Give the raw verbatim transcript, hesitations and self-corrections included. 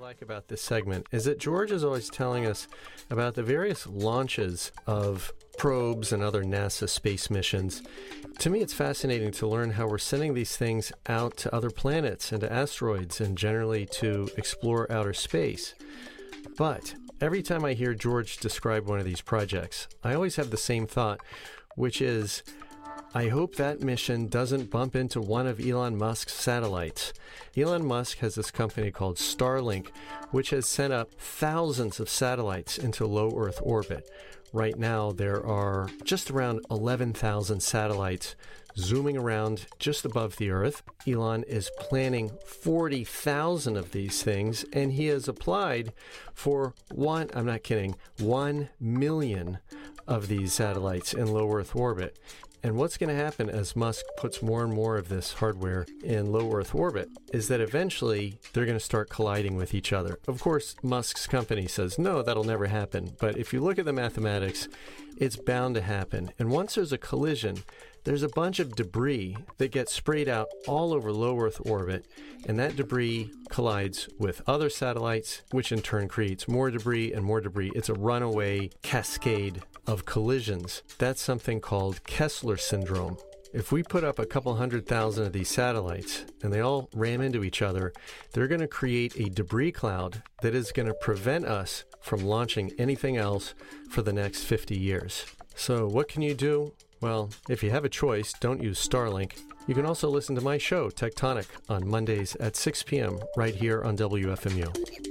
like about this segment is that George is always telling us about the various launches of probes and other NASA space missions. To me, it's fascinating to learn how we're sending these things out to other planets and to asteroids and generally to explore outer space. But every time I hear George describe one of these projects, I always have the same thought, which is, I hope that mission doesn't bump into one of Elon Musk's satellites. Elon Musk has this company called Starlink, which has sent up thousands of satellites into low Earth orbit. Right now, there are just around eleven thousand satellites zooming around just above the Earth. Elon is planning forty thousand of these things, and he has applied for one, I'm not kidding, one million of these satellites in low Earth orbit. And what's going to happen as Musk puts more and more of this hardware in low Earth orbit is that eventually they're going to start colliding with each other. Of course, Musk's company says, no, that'll never happen. But if you look at the mathematics, it's bound to happen. And once there's a collision, there's a bunch of debris that gets sprayed out all over low Earth orbit, and that debris collides with other satellites, which in turn creates more debris and more debris. It's a runaway cascade of collisions. That's something called Kessler syndrome. If we put up a couple hundred thousand of these satellites and they all ram into each other, they're going to create a debris cloud that is going to prevent us from launching anything else for the next fifty years. So what can you do? Well, if you have a choice, don't use Starlink. You can also listen to my show, Tectonic, on Mondays at six p.m. right here on W F M U.